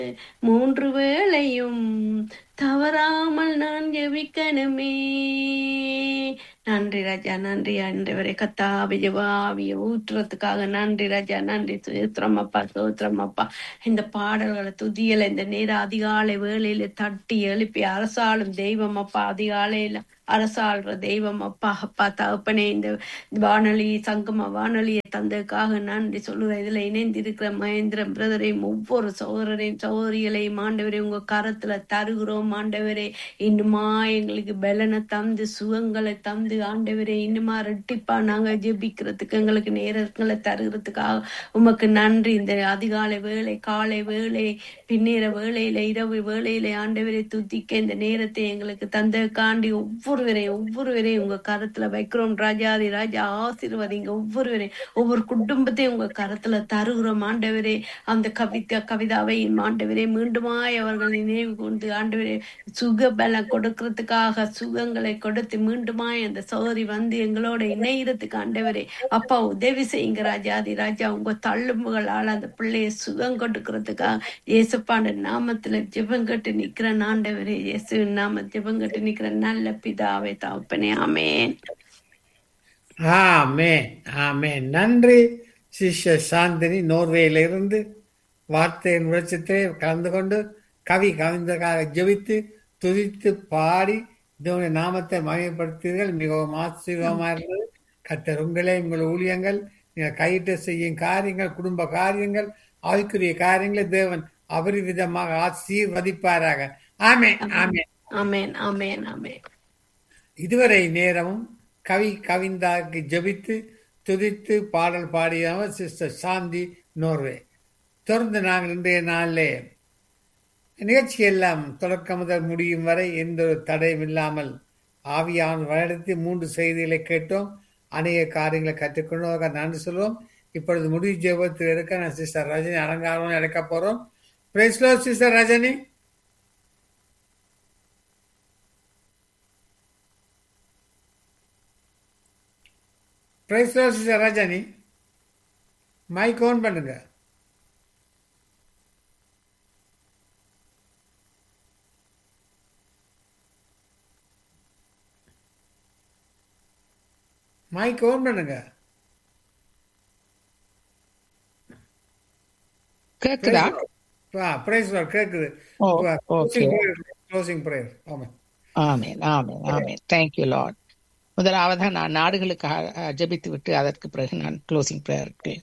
மூன்று வேளையும் தவறாமல் நான் ஜெபிக்கணுமே. நன்றி ராஜா, நன்றி ஆண்டவரே. கத்தாவி ஜெபாவிய ஊற்றுறதுக்காக நன்றி ராஜா, நன்றி. சோத்திரமப்பா, சோத்திரமப்பா. இந்த பாடல்களை துதியலை இந்த நேர அதிகாலை வேளையில தட்டி எழுப்பி அரசாளும் தெய்வம் அப்பா. அதிகாலையில அரசாள்ற தெய்வம் அப்பா. அப்பா தகப்பனே, இந்த வானொலி சங்கம வானொலியை தந்ததுக்காக நன்றி சொல்லுறேன். இதுல இணைந்திருக்கிற மகேந்திரன் பிரதரையும் ஒவ்வொரு சகோதரரையும் சகோதரிகளையும் ஆண்டவரே உங்க கரத்துல தருகிறோம் ஆண்டவரே. இன்னுமா எங்களுக்கு பலனை தந்து சுகங்களை தந்து ஆண்டவரே இன்னுமா ரெட்டிப்பா நாங்க ஜெபிக்கிறதுக்கு எங்களுக்கு நேரங்களை தருகிறதுக்காக உமக்கு நன்றி. இந்த அதிகாலை வேளை, காலை வேளை, பின்னேற வேளையில, இரவு வேளையில ஆண்டவரை துதிக்க இந்த நேரத்தை எங்களுக்கு தந்ததுக்காண்டி ஒவ்வொருவரையும் உங்க கரத்துல வைக்கிறோம். ராஜாதி ராஜா ஆசீர்வதிங்க ஒவ்வொருவரையும், ஒவ்வொரு குடும்பத்தையும் உங்க கரத்துல தருகிறோம் ஆண்டவரே. அந்த கவிதாவை ஆண்டவரே மீண்டுமாய் அவர்கள் நினைவு கொண்டு ஆண்டவரே சுகபலம் கொடுக்கறதுக்காக சுகங்களை கொடுத்து மீண்டுமாய் அந்த சோதரி வந்து எங்களோட இணையறதுக்கு ஆண்டவரே அப்பா உதவி செய்யுங்க. ராஜாதி ராஜா உங்க தள்ளும்புகளால் அந்த பிள்ளைய சுகம் கொடுக்கறதுக்காக இயேசுப்பாண்ட நாமத்துல ஜெபங்கட்டு நிக்கிற ஆண்டவரே. இயேசுவின் நாம ஜெபங்கட்டு நிக்கிற நல்ல பிதாவே தகப்பனே. ஆமென். ஆமென், ஆமென். நன்றி சிஷ்ய சாந்தினி, நோர்வேயிலிருந்து வார்த்தையின் வெளிச்சத்திலே கலந்து கொண்டு கவிந்தக்காக ஜெபித்து துதித்து பாடி இதனுடைய நாமத்தை மகிமைப்படுத்தீர்கள். மிகவும் ஆசீர்வாதமாக இருந்தது. கர்த்தர் உங்களே, உங்கள் ஊழியங்கள், நீங்கள் கையிட்டு செய்யும் காரியங்கள், குடும்ப காரியங்கள், ஆவிக்குரிய காரியங்களை தேவன் அபரிவிதமாக ஆசீர்வதிப்பாராக. ஆமென், ஆமென், ஆமென், ஆமென், ஆமென். இதுவரை நேரமும் கவிந்தாக்கு ஜெபித்து துதித்து பாடல் பாடியவர் சிஸ்டர் சாந்தி, நோர்வே. தொடர்ந்து நாங்கள் இன்றைய நாளிலே நிகழ்ச்சி எல்லாம் தொடக்கம் முதல் முடியும் வரை எந்த ஒரு தடையும் இல்லாமல் ஆவியான வழிநடத்தி 3 செய்திகளை கேட்டோம். அநேக காரியங்களை கற்றுக்கொண்டு நன்றி சொல்வோம். இப்பொழுது முடிவு ஜெபத்தில் இருக்க நான் சிஸ்டர் ரஜினி அலங்காரம் அழைக்க போறோம். Price Lord sister Rajini. Price Lord sister Rajini, mic on பண்ணுங்க. மைக் ஆன் பண்ணுங்க. கேக்குதா? பிரைஸ் லார்ட் கேக்குது. Okay. Closing prayer. Amen, amen, amen, amen. Thank you Lord. முதலாவதாக நான் நாடுகளுக்காக ஜெபித்து விட்டு அதற்கு பிறகு நான் க்ளோசிங் பிரேயருக்கு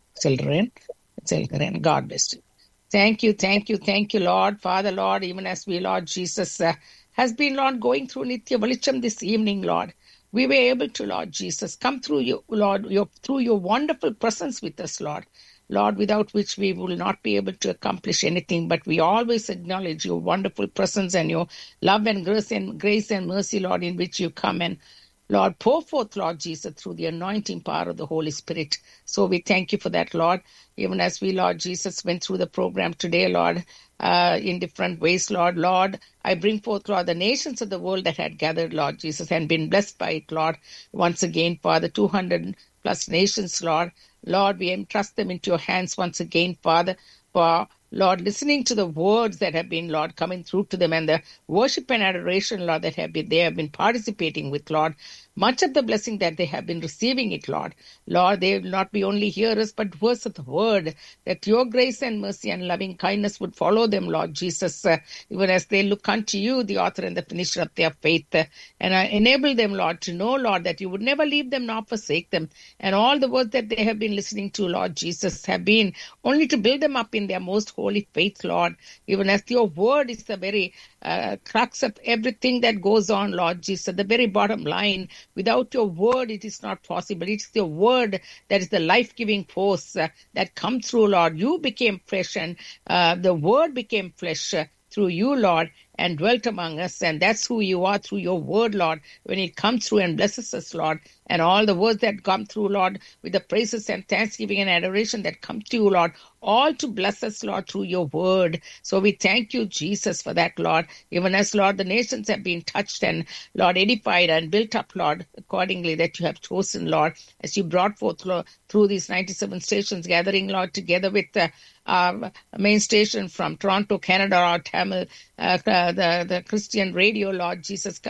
செல்கிறேன். God bless you. Thank you Lord. Father Lord, even as we Lord Jesus has been Lord going through Nitya Velicham this evening Lord, we were able to Lord Jesus come through you Lord, through your wonderful presence with us Lord, without which we will not be able to accomplish anything, but we always acknowledge your wonderful presence and your love and grace and mercy Lord, in which you come and Lord, pour forth, Lord Jesus, through the anointing power of the Holy Spirit. So we thank you for that, Lord. Even as we, Lord Jesus, went through the program today, Lord, in different ways, Lord, I bring forth, Lord, the nations of the world that had gathered, Lord Jesus, and been blessed by it, Lord. Once again, Father, 200 plus nations, Lord, we entrust them into your hands once again, Father, for Lord, listening to the words that have been, Lord, coming through to them and the worship and adoration, Lord, that they have been participating with, Lord. Much of the blessing that they have been receiving it, Lord. Lord, they will not be only hearers, but doers of the word, that your grace and mercy and loving kindness would follow them, Lord Jesus, even as they look unto you, the author and the finisher of their faith, and enable them, Lord, to know, Lord, that you would never leave them nor forsake them. And all the words that they have been listening to, Lord Jesus, have been only to build them up in their most holy faith, Lord, even as your word is the very crux of everything that goes on, Lord Jesus, the very bottom line. Without your word, it is not possible. It's your word that is the life-giving force that comes through, Lord. You became flesh and the word became flesh through you, Lord, and dwelt among us. And that's who you are through your word, Lord, when it comes through and blesses us, Lord. And all the words that come through, Lord, with the praises and thanksgiving and adoration that come to you, Lord, all to bless us, Lord, through your word. So we thank you, Jesus, for that, Lord. Even as, Lord, the nations have been touched and, Lord, edified and built up, Lord, accordingly that you have chosen, Lord, as you brought forth, Lord, through these 97 stations gathering, Lord, together with main station from Toronto, Canada, or Tamil, the Christian radio, Lord Jesus,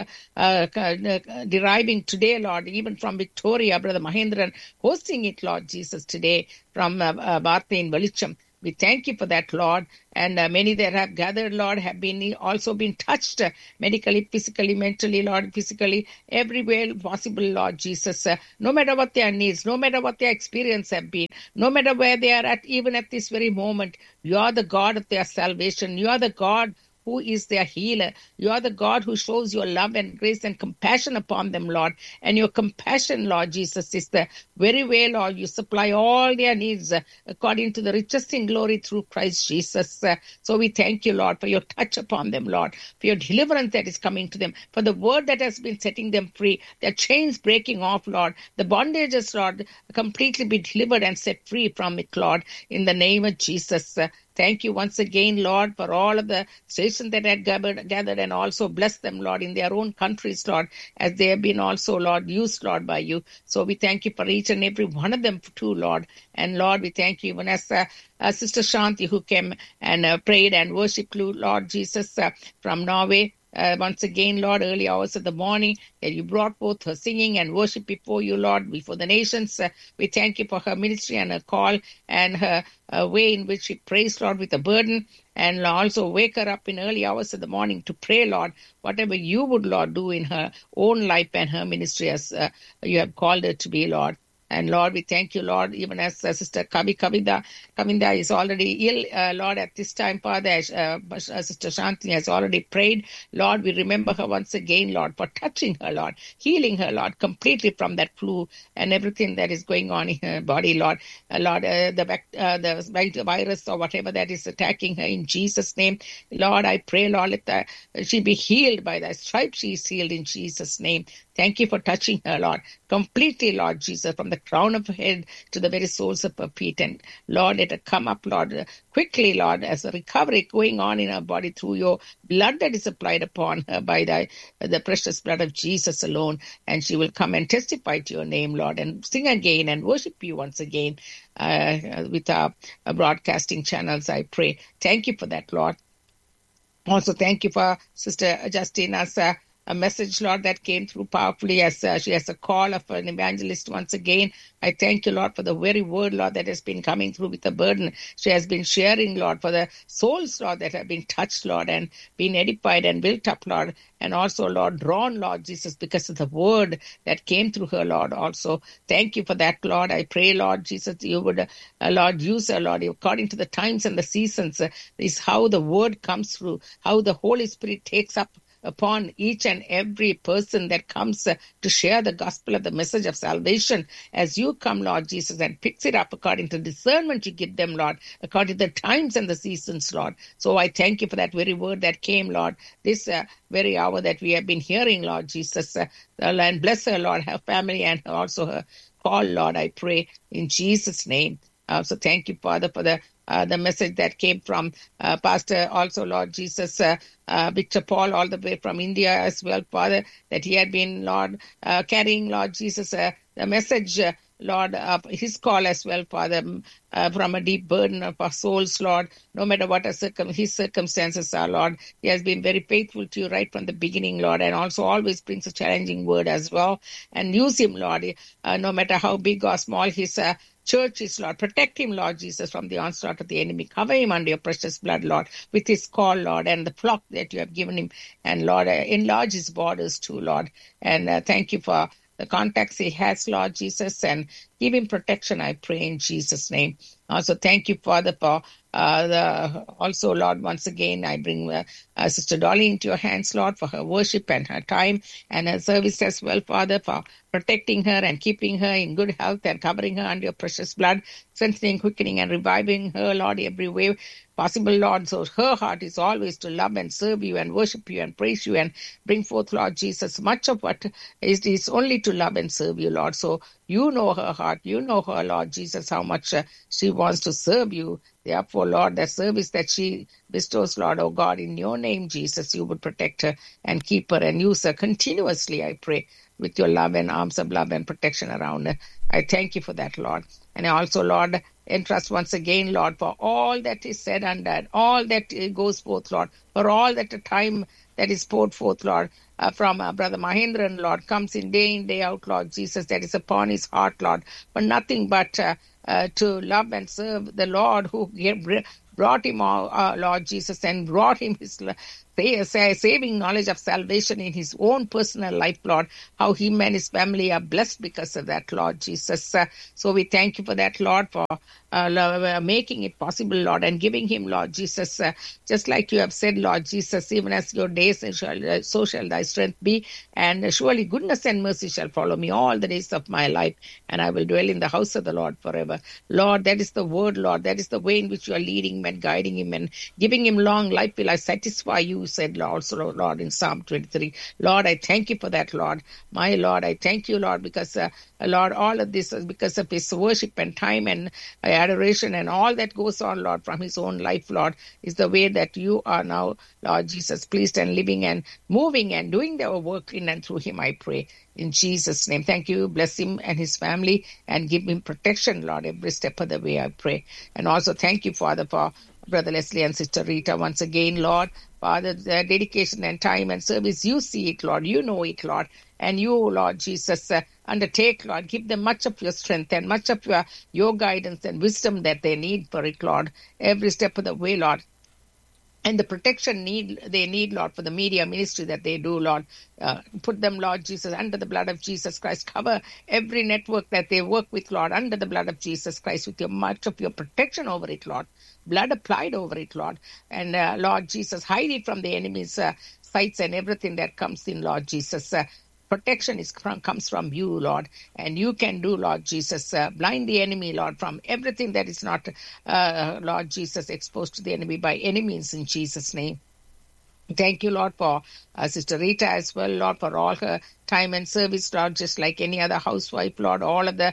deriving today, Lord, even from Victoria, Brother Mahendran, hosting it, Lord Jesus, today from Bharti in Velicham. We thank you for that, Lord. And many that have gathered, Lord, have been also been touched medically, physically, mentally, Lord, physically, everywhere possible, Lord Jesus. No matter what their needs, no matter what their experience have been, no matter where they are at, even at this very moment, you are the God of their salvation. You are the God who is their healer. You are the God who shows your love and grace and compassion upon them, Lord. And your compassion, Lord Jesus, is the very way, Lord, you supply all their needs according to the richest in glory through Christ Jesus. So we thank you, Lord, for your touch upon them, Lord, for your deliverance that is coming to them, for the word that has been setting them free, their chains breaking off, Lord, the bondages, Lord, completely be delivered and set free from it, Lord, in the name of Jesus. Thank you once again, Lord, for all of the stations that had gathered and also bless them, Lord, in their own countries, Lord, as they have been also, Lord, used, Lord, by you. So we thank you for each and every one of them too, Lord. And Lord, we thank you even as Sister Shanti, who came and prayed and worshiped you, Lord Jesus, from Norway. Once again, Lord, early hours of the morning, that you brought forth her singing and worship before you, Lord, before the nations. We thank you for her ministry and her call and her way in which she prays, Lord, with a burden. And also wake her up in early hours of the morning to pray, Lord, whatever you would, Lord, do in her own life and her ministry as you have called her to be, Lord. And Lord, we thank you, Lord, even as Sister Kavinda is already ill, Lord, at this time, Father, as Sister Shanti has already prayed. Lord, we remember her once again, Lord, for touching her, Lord, healing her, Lord, completely from that flu and everything that is going on in her body, Lord. Lord, the virus or whatever that is attacking her in Jesus' name. Lord, I pray, Lord, let she be healed by thy stripes. She is healed in Jesus' name. Thank you for touching her, Lord, completely, Lord Jesus, from the crown of her head to the very soles of her feet. And Lord, let her come up, Lord, quickly, Lord, as a recovery going on in her body through your blood that is applied upon her by the precious blood of Jesus alone. And she will come and testify to your name, Lord, and sing again and worship you once again with our broadcasting channels, I pray. Thank you for that, Lord. Also, thank you for Sister Justina's a message, Lord, that came through powerfully as she has a call of an evangelist once again. I thank you, Lord, for the very word, Lord, that has been coming through with a burden. She has been sharing, Lord, for the souls, Lord, that have been touched, Lord, and been edified and built up, Lord, and also, Lord, drawn, Lord Jesus, because of the word that came through her, Lord, also. Thank you for that, Lord. I pray, Lord Jesus, you would, Lord, use her, Lord, according to the times and the seasons. Is how the word comes through, how the Holy Spirit takes up upon each and every person that comes to share the gospel of the message of salvation as you come, Lord Jesus, and picks it up according to discernment you give them, Lord, according to the times and the seasons, Lord. So I thank you for that very word that came, Lord, this very hour that we have been hearing, Lord Jesus. And bless her, Lord, her family and also her call, Lord, I pray in Jesus' name. So thank you, Father, for the message that came from Pastor also, Lord Jesus, Victor Paul, all the way from India as well, Father, that he had been, Lord, carrying, Lord Jesus, the message, Lord, of his call as well, Father, from a deep burden of our souls, Lord, no matter what his circumstances are, Lord. He has been very faithful to you right from the beginning, Lord, and also always brings a challenging word as well. And use him, Lord, no matter how big or small his church is, Lord. Protect him, Lord Jesus, from the onslaught of the enemy. Cover him under your precious blood, Lord, with his call, Lord, and the flock that you have given him. And, Lord, enlarge his borders too, Lord. And thank you for the contacts he has, Lord Jesus, and give him protection, I pray, in Jesus' name. Also, thank you, Father, for also, Lord, once again, I bring Sister Dolly into your hands, Lord, for her worship and her time and her service as well, Father, for protecting her and keeping her in good health and covering her under your precious blood, strengthening, quickening, and reviving her, Lord, every way possible, Lord. So her heart is always to love and serve you and worship you and praise you and bring forth, Lord Jesus, much of what is only to love and serve you, Lord. So you know her heart. You know her, Lord Jesus, how much she wants to serve you. Therefore, Lord, the service that she bestows, Lord, oh God, in your name, Jesus, you would protect her and keep her and use her continuously, I pray. with your love and arms of love and protection around her. I thank you for that, Lord. And I also, Lord, entrust once again, Lord, for all that is said and done, all that goes forth, Lord, for all that the time that is poured forth, Lord, from Brother Mahendran, Lord, comes in, day out, Lord Jesus, that is upon his heart, Lord, for nothing but to love and serve the Lord who brought him, Lord Jesus, and brought him his saving knowledge of salvation in his own personal life, Lord, how him and his family are blessed because of that, Lord Jesus. So we thank you for that, Lord, for making it possible, Lord, and giving him, Lord Jesus, just like you have said, Lord Jesus, even as your days, so shall thy strength be, and surely goodness and mercy shall follow me all the days of my life, and I will dwell in the house of the Lord forever. Lord, that is the word, Lord, that is the way in which you are leading him and guiding him and giving him long life will I satisfy you, said also, Lord, in Psalm 23. Lord, I thank you for that, Lord. My Lord, I thank you, Lord, because, Lord, all of this is because of his worship and time and adoration and all that goes on, Lord, from his own life, Lord, is the way that you are now, Lord Jesus, pleased and living and moving and doing their work in and through him, I pray. In Jesus' name, thank you. Bless him and his family and give him protection, Lord, every step of the way, I pray. And also thank you, Father, for Brother Leslie and Sister Rita once again, Lord. Father, their dedication and time and service, you see it, Lord. You know it, Lord. And you, Lord Jesus, undertake, Lord. Give them much of your strength and much of your guidance and wisdom that they need for it, Lord. Every step of the way, Lord. And the protection they need, Lord, for the media ministry that they do, Lord. Put them, Lord Jesus, under the blood of Jesus Christ. Cover every network that they work with, Lord, under the blood of Jesus Christ with much of your protection over it, Lord. Blood applied over it, Lord. And, Lord Jesus, hide it from the enemy's sights and everything that comes in, Lord Jesus. Protection comes from you, Lord, and you can do, Lord Jesus, blind the enemy, Lord, from everything that is not, Lord Jesus, exposed to the enemy by any means in Jesus' name. Thank you, Lord, for Sister Rita as well, Lord, for all her time and service, Lord, just like any other housewife, Lord, all of the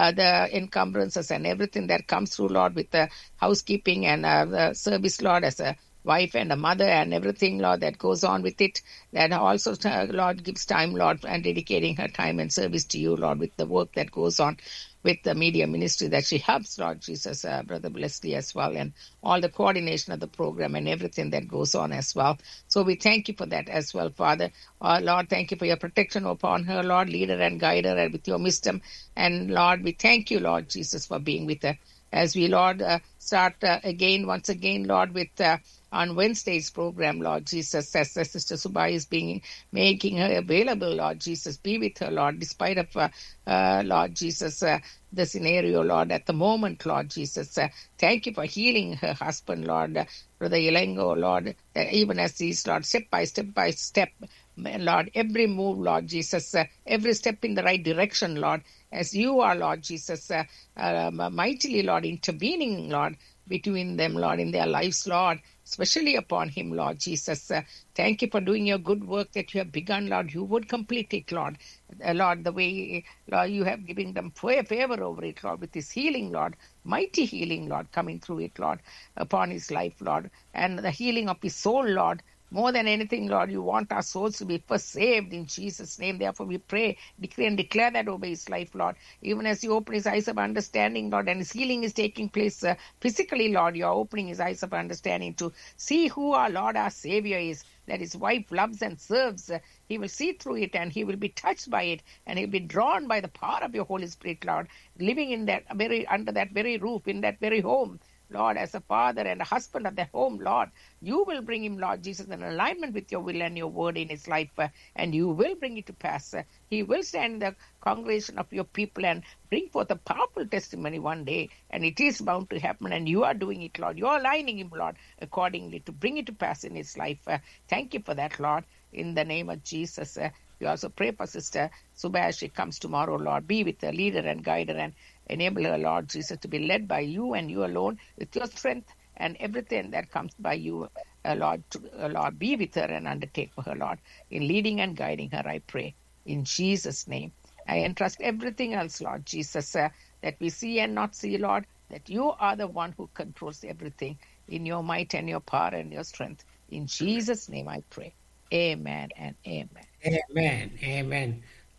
encumbrances and everything that comes through, Lord, with the housekeeping and the service, Lord, as a wife and a mother and everything, Lord, that goes on with it. That also, Lord, gives time, Lord, and dedicating her time and service to you, Lord, with the work that goes on with the media ministry that she helps, Lord Jesus, Brother Leslie as well, and all the coordination of the program and everything that goes on as well. So we thank you for that as well, Father. Lord, thank you for your protection upon her, Lord, lead her and guide her and with your wisdom. And Lord, we thank you, Lord Jesus, for being with her. As we, Lord, start once again, Lord, with on Wednesday's program, Lord Jesus, as Sister Subai is making her available, Lord Jesus, be with her, Lord, despite of, Lord Jesus, the scenario, Lord, at the moment, Lord Jesus. Thank you for healing her husband, Lord, Brother Yelengo, Lord, even as he's, Lord, step by step, Lord, every move, Lord Jesus, every step in the right direction, Lord, as you are, Lord Jesus, mightily, Lord, intervening, Lord, between them, Lord, in their lives, Lord, especially upon him, Lord Jesus. Thank you for doing your good work that you have begun, Lord. You would complete it, Lord. Lord, the way, Lord, you have given them favor over it, Lord, with his healing, Lord, mighty healing, Lord, coming through it, Lord, upon his life, Lord, and the healing of his soul, Lord. More than anything, Lord, you want our souls to be first saved in Jesus' name. Therefore, we pray, decree, and declare that over his life, Lord. Even as you open his eyes of understanding, Lord, and his healing is taking place physically, Lord, you are opening his eyes of understanding to see who our Lord, our Savior is, that his wife loves and serves. He will see through it and he will be touched by it and he'll be drawn by the power of your Holy Spirit, Lord, living in that under that very roof, in that very home. Lord, as a father and a husband of the home, Lord, you will bring him, Lord Jesus, in alignment with your will and your word in his life, and you will bring it to pass. He will stand in the congregation of your people and bring forth a powerful testimony one day, and it is bound to happen, and you are doing it, Lord. You are aligning him, Lord, accordingly to bring it to pass in his life. Thank you for that, Lord, in the name of Jesus. We also pray for Sister Subha as she comes tomorrow, Lord. Be with her, lead her and guide her and enable her, Lord Jesus, to be led by you and you alone with your strength and everything that comes by you, Lord. Lord, be with her and undertake for her, Lord, in leading and guiding her, I pray. In Jesus' name, I entrust everything else, Lord Jesus, that we see and not see, Lord, that you are the one who controls everything in your might and your power and your strength. In Jesus' name, I pray. Amen and amen. Amen. Amen.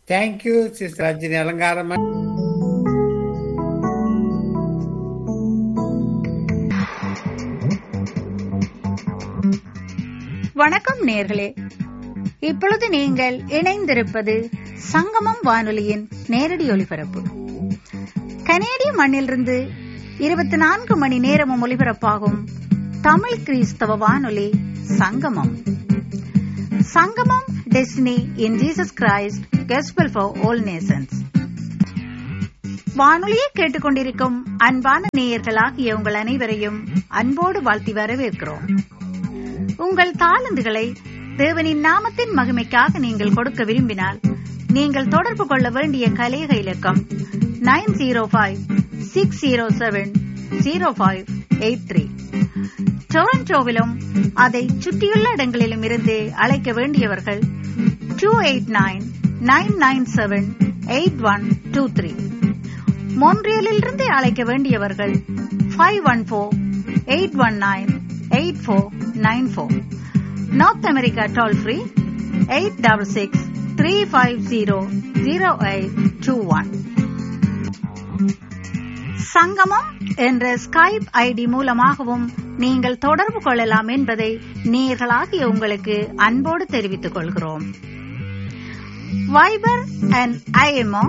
Thank you sister Rajini அலங்காரம். வணக்கம் நேயர்களே, இப்பொழுது நீங்கள் இணைந்திருப்பது சங்கமம் வானொலியின் நேரடி ஒலிபரப்பு. கனேடிய மண்ணிலிருந்து 24 மணி நேரமும் ஒலிபரப்பாகும் தமிழ் கிறிஸ்தவ வானொலி சங்கமம். சங்கமம் destiny in Jesus Christ gospel for all nations. வானொலியை கேட்டுக்கொண்டிருக்கும் அன்பான நேயர்களாகிய உங்கள் அனைவரையும் அன்போடு வாழ்த்தி வரவேற்கிறோம். உங்கள் தாளந்துகளை தேவனின் நாமத்தின் மகிமைக்காக நீங்கள் கொடுக்க விரும்பினால் நீங்கள் தொடர்பு கொள்ள வேண்டிய கலேக இலக்கம் 905-607-0583. டொரண்டோவிலும் அதை சுற்றியுள்ள இடங்களிலும் இருந்து அழைக்க வேண்டியவர்கள் 289-997-8123. மோன்ட்ரியலிலிருந்து அழைக்க வேண்டியவர்கள் 514-819-8494. North America toll free 866-350-0821. சங்கமம் என்ற ஸ்கைப் ஐடி மூலமாகவும் நீங்கள் தொடர்பு கொள்ளலாம் என்பதை நேயர்களாகிய உங்களுக்கு அன்போடு தெரிவித்துக் கொள்கிறோம். Wiper and IMO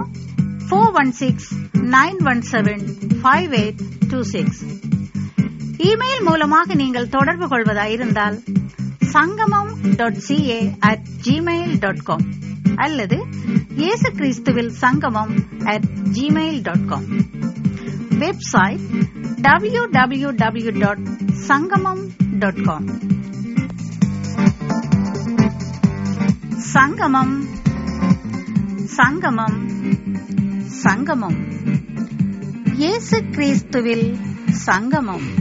416-917-5826. இமெயில் மூலமாக நீங்கள் தொடர்பு கொள்வதாயிருந்தால் sangam.ca@gmail.com அல்லது இயேசு கிறிஸ்துவில் சங்கமம் @gmail.com. Website www.sangamam.com. சங்கமம் சங்கமம் சங்கமம். இயேசு கிறிஸ்துவில் சங்கமம்.